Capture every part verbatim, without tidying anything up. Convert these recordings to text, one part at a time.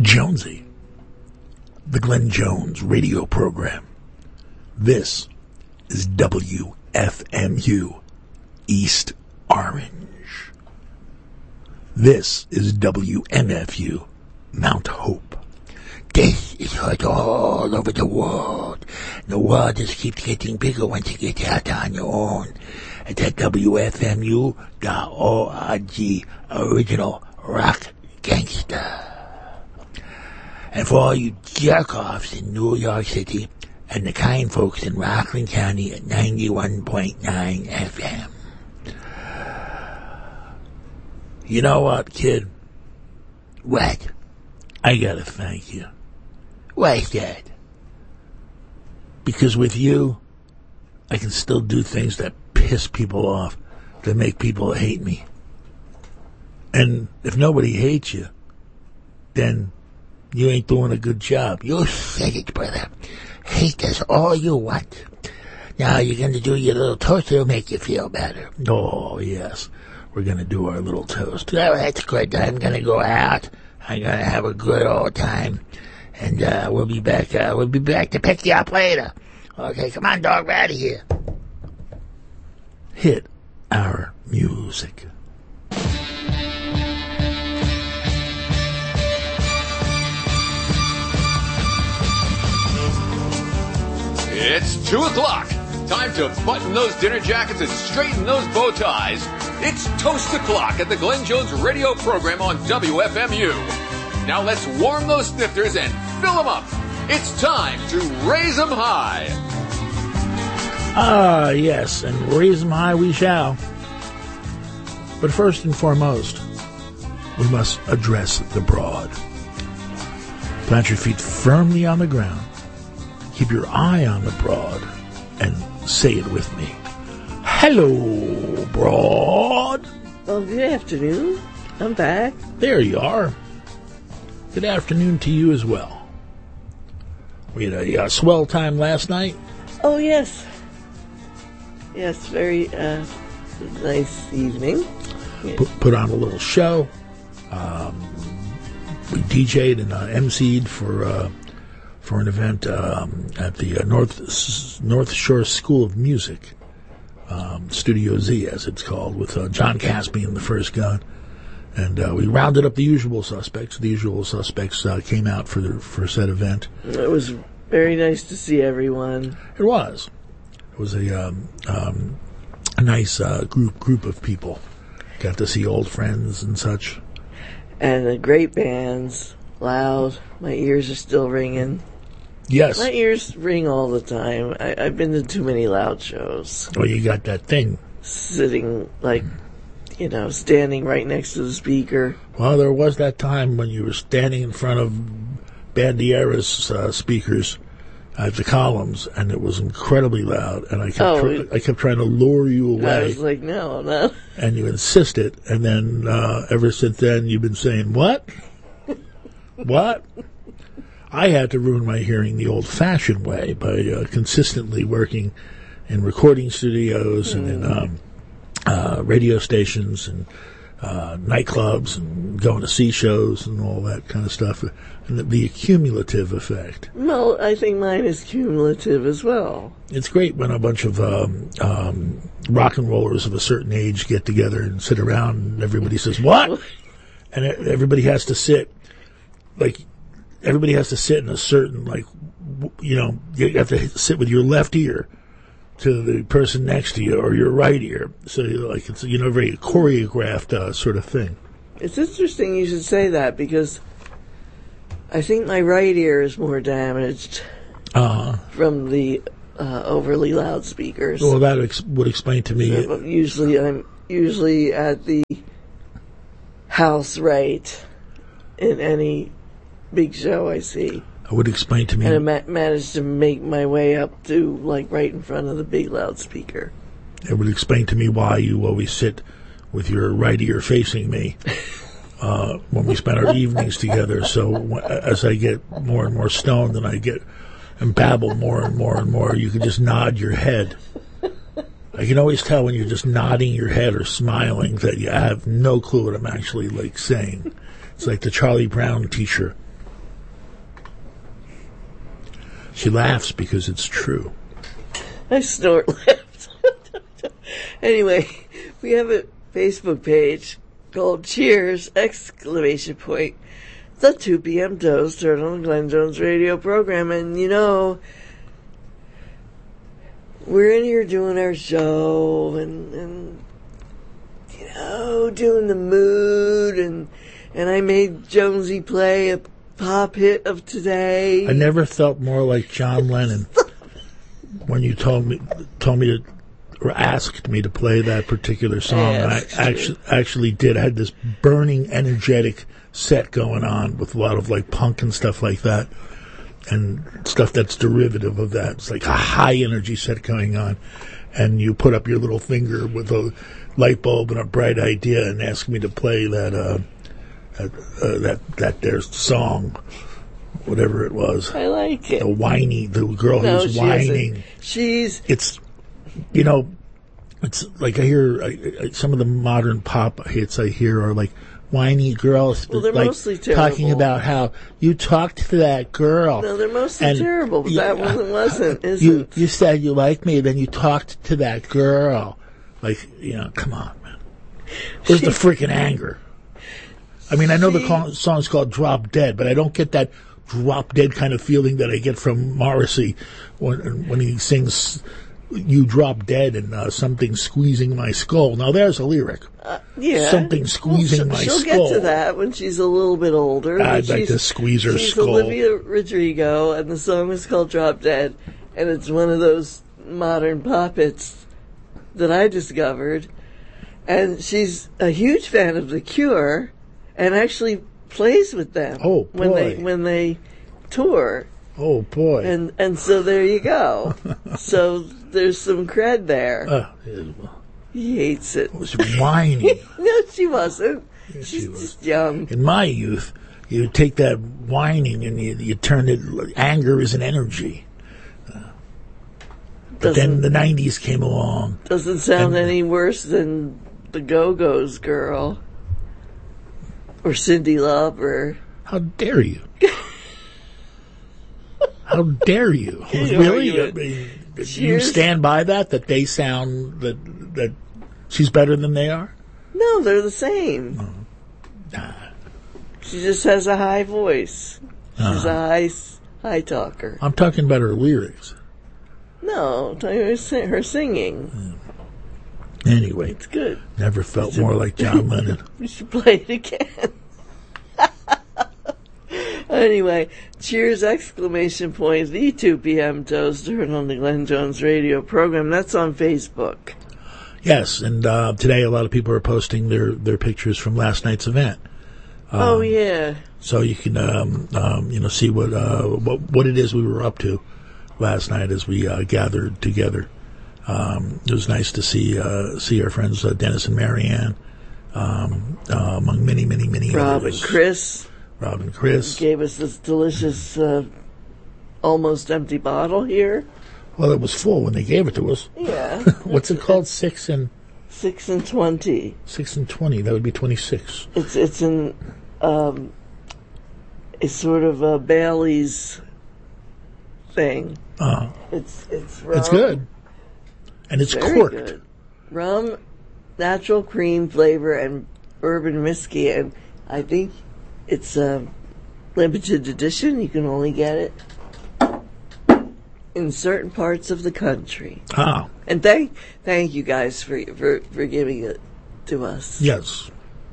Jonesy, the Glenn Jones radio program. This is W F M U East Orange. This is W M F U Mount Hope. This is heard all over the world. The world just keeps getting bigger once you get out on your own. It's at W F M U dot org, original rock gangster. And for all you jerk-offs in New York City and the kind folks in Rockland County at ninety-one point nine F M. You know what, kid? What? I gotta thank you. Why's that? Because with you, I can still do things that piss people off, that make people hate me. And if nobody hates you, then you ain't doing a good job. You said it, brother. Hate us all you want. Now you're going to do your little toast. It'll make you feel better. Oh, yes. We're going to do our little toast. Oh, that's good. I'm going to go out. I'm going to have a good old time. And uh, we'll be back. Uh, we'll be back to pick you up later. Okay, come on, dog. We're out of here. Hit our music. It's two o'clock. Time to button those dinner jackets and straighten those bow ties. It's Toast O'Clock at the Glenn Jones radio program on W F M U. Now let's warm those snifters and fill them up. It's time to raise them high. Ah, yes, and raise them high we shall. But first and foremost, we must address the broad. Plant your feet firmly on the ground. Keep your eye on the broad and say it with me. Hello, broad. Well, good afternoon. I'm back. There you are. Good afternoon to you as well. We had a uh, swell time last night. Oh, yes. Yes, very uh, nice evening. Yeah. Put, put on a little show. Um, we D J'd and uh, emceed for... Uh, for an event um, at the uh, North North Shore School of Music, um, Studio Z, as it's called, with uh, John Caspian, the first gun. And uh, we rounded up the usual suspects. The usual suspects uh, came out for the for said event. It was very nice to see everyone. It was. It was a, um, um, a nice uh, group group of people. Got to see old friends and such. And the great bands, loud. My ears are still ringing. Yes. My ears ring all the time. I, I've been to too many loud shows. Well, you got that thing. Sitting, like, you know, standing right next to the speaker. Well, there was that time when you were standing in front of Bandera's uh, speakers at the columns, and it was incredibly loud, and I kept, oh, tr- it, I kept trying to lure you away. I was like, no, no. And you insisted, and then uh, ever since then you've been saying, what? What? I had to ruin my hearing the old-fashioned way by uh, consistently working in recording studios and in um, uh, radio stations and uh, nightclubs and going to see shows and all that kind of stuff. And the, the cumulative effect. Well, I think mine is cumulative as well. It's great when a bunch of um, um, rock and rollers of a certain age get together and sit around and everybody says, what? And everybody has to sit, like, everybody has to sit in a certain, like, you know, you have to sit with your left ear to the person next to you or your right ear. So, like, it's, you know, a very choreographed uh, sort of thing. It's interesting you should say that because I think my right ear is more damaged uh-huh. from the uh, overly loud speakers. Well, that ex- would explain to me. So, usually, I'm usually at the house right in any big show I see. It would explain to me. And I ma- managed to make my way up to, like, right in front of the big loudspeaker. It would explain to me why you always sit with your right ear facing me uh, when we spend our evenings together. So w- as I get more and more stoned and I get and babble more and more and more, you can just nod your head. I can always tell when you're just nodding your head or smiling that you have no clue what I'm actually, like, saying. It's like the Charlie Brown teacher She laughs because it's true. I snort laughed. Anyway, we have a Facebook page called Cheers! Exclamation point. The two p.m. Toast heard on the Glenn Jones radio program. And, you know, we're in here doing our show and, and you know, doing the mood. And, and I made Jonesy play a pop hit of today. I never felt more like John Lennon when you told me told me to, or asked me to play that particular song. And I actually actually did. I had this burning, energetic set going on with a lot of like punk and stuff like that, and stuff that's derivative of that. It's like a high energy set going on, and you put up your little finger with a light bulb and a bright idea and ask me to play that uh, uh, uh, that that their song, whatever it was. I like it. The whiny, the girl no, who's she whining. Isn't. She's it's you know, it's like I hear I, I, some of the modern pop hits I hear are like whiny girls, well, they're like mostly terrible. Talking about how you talked to that girl. No, they're mostly and terrible, but you, that one wasn't, isn't. You, you said you liked me, then you talked to that girl. Like, you know, come on, man. Where's she, the freaking anger? I mean, I know she, the call, song's called Drop Dead, but I don't get that drop dead kind of feeling that I get from Morrissey when, when he sings "You Drop Dead" and uh, something squeezing my skull. Now there's a lyric. Uh, yeah. Something squeezing well, she'll, my she'll skull. She'll get to that when she's a little bit older. I'd like to squeeze her she's skull. Olivia Rodrigo, and the song is called Drop Dead, and it's one of those modern pop hits that I discovered. And she's a huge fan of The Cure, and actually plays with them oh, boy. when they when they tour. Oh boy! And and so there you go. So there's some cred there. Uh, he hates it. It was whiny. No, she wasn't. Yes, She's she was. just young. In my youth, you take that whining and you, you turn it. Anger is an energy. Uh, but Doesn't- then the nineties came along. Doesn't sound And- any worse than the Go-Go's girl. Or Cyndi Lauper. How dare you? How dare you? You Really? argue I it. mean, you Cheers. stand by that? That they sound that that she's better than they are? No, they're the same. Nah. She just has a high voice. She's Uh-huh. a high, s- high talker. I'm talking about her lyrics. No, I'm talking about si- her singing. Anyway, It's good. never felt more like John Lennon. We should play it again. Anyway, cheers, exclamation point, the two p.m. Toaster on the Glenn Jones radio program. That's on Facebook. Yes, and uh, today a lot of people are posting their, their pictures from last night's event. Um, oh, yeah. So you can, um, um, you know, see what, uh, what what it is we were up to last night as we uh, gathered together. Um, it was nice to see uh, see our friends uh, Dennis and Marianne, um, uh, among many, many, many Rob others. and Chris Rob and Chris. gave us this delicious, uh, almost empty bottle here. Well, it was full when they gave it to us. Yeah. What's it called? Six and Six and twenty. six and twenty. That would be twenty-six. It's it's an um, it's sort of a Bailey's thing. Uh, It's it's rum. it's good, and it's Very corked. good. Rum, natural cream flavor, and bourbon whiskey, and I think it's a limited edition. You can only get it in certain parts of the country. Ah, And thank thank you guys for for, for giving it to us. yes.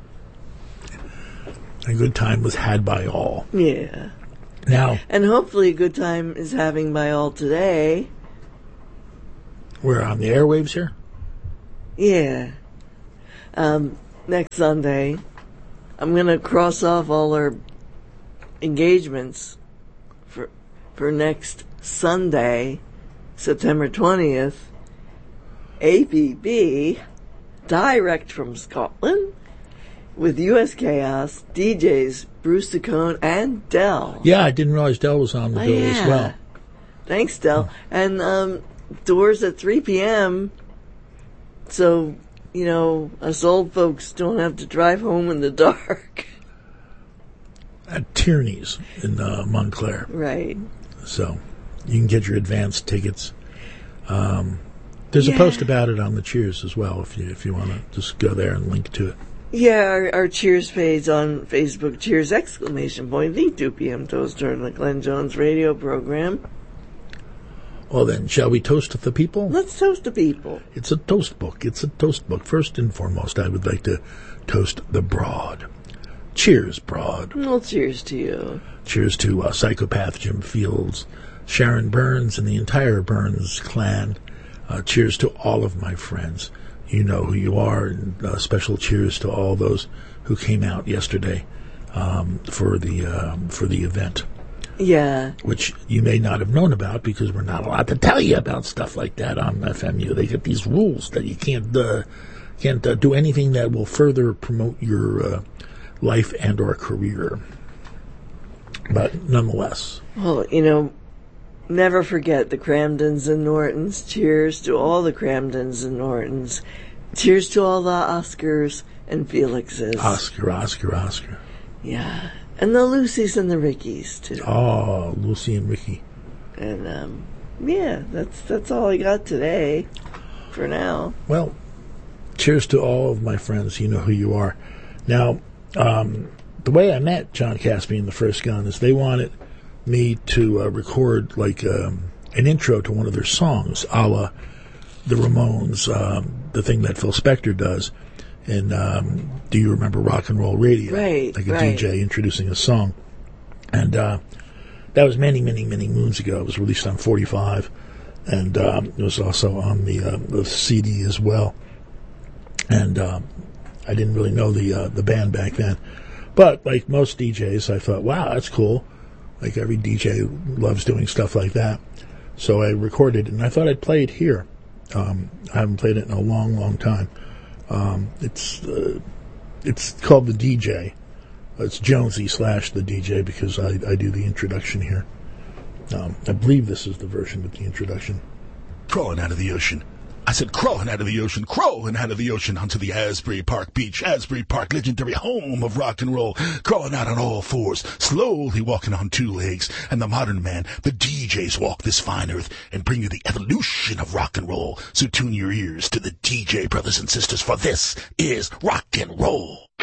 A good time was had by all. Yeah. Now, And hopefully a good time is having by all today. we're on the airwaves here. Yeah. Um, next Sunday, I'm going to cross off all our engagements for for next Sunday, September twentieth. A B B, direct from Scotland, with U S Chaos, D Js Bruce Dacone and Dell. Yeah, I didn't realize Dell was on the Oh, bill yeah. as well. Thanks, Del. And um, doors at three p.m. So, you know, us old folks don't have to drive home in the dark. At Tierney's in uh, Montclair. Right. So, you can get your advanced tickets. Um, there's yeah. a post about it on the Cheers as well, if you if you want to just go there and link to it. Yeah, our, our Cheers page on Facebook, Cheers exclamation point, the two p.m. Toaster on the Glenn Jones radio program. Well then, shall we toast the people? Let's toast the people. It's a toast book. It's a toast book. First and foremost, I would like to toast the Broad. Cheers, Broad. Well, cheers to you. Cheers to uh, Psychopath Jim Fields, Sharon Burns, and the entire Burns clan. Uh, cheers to all of my friends. You know who you are, and uh, special cheers to all those who came out yesterday um, for the um, for the event. Yeah. Which you may not have known about because we're not allowed to tell you about stuff like that on F M U. They get these rules that you can't uh, can't uh, do anything that will further promote your uh, life and or career. But nonetheless. Well, you know, never forget the Cramdens and Nortons. Cheers to all the Cramdens and Nortons. Cheers to all the Oscars and Felixes. Oscar, Oscar, Oscar. Yeah. And the Lucys and the Rickies, too. Oh, Lucy and Ricky. And, um, yeah, that's that's all I got today for now. Well, cheers to all of my friends. You know who you are. Now, um, the way I met John Caspy and the First Gun is they wanted me to uh, record, like, um, an intro to one of their songs, a la the Ramones, um, the thing that Phil Spector does. And um, do you remember Rock and Roll Radio? Right, Like a right. D J introducing a song. And uh, that was many, many, many moons ago. It was released on forty-five. And um, it was also on the, uh, the C D as well. And um, I didn't really know the uh, the band back then. But like most D Js, I thought, wow, that's cool. Like every D J loves doing stuff like that. So I recorded it, and I thought I'd play it here. Um, I haven't played it in a long, long time. Um, it's uh, it's called The D J. It's Jonesy slash The D J because I, I do the introduction here. Um, I believe this is the version with the introduction. Crawling out of the ocean. I said crawling out of the ocean, crawling out of the ocean onto the Asbury Park beach, Asbury Park, legendary home of rock and roll, crawling out on all fours, slowly walking on two legs, and the modern man, the D Js walk this fine earth and bring you the evolution of rock and roll. So tune your ears to the D J brothers and sisters, for this is rock and roll.